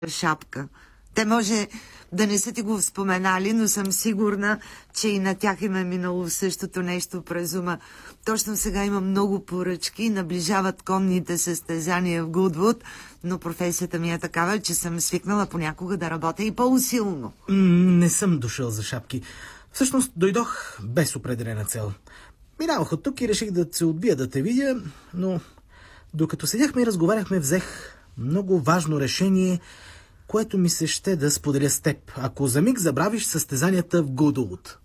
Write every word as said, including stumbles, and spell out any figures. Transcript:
шапка. Те може да не са ти го споменали, но съм сигурна, че и на тях им е минало същото нещо през ума. Точно сега има много поръчки, наближават конните състезания в Гудвуд, но професията ми е такава, че съм свикнала понякога да работя и по-усилно. Не съм дошъл за шапки. Всъщност дойдох без определена цел. Минавах от тук и реших да се отбия да те видя, но докато седяхме и разговаряхме, взех много важно решение, което ми се ще да споделя с теб, ако за миг забравиш състезанията в Гудвуд.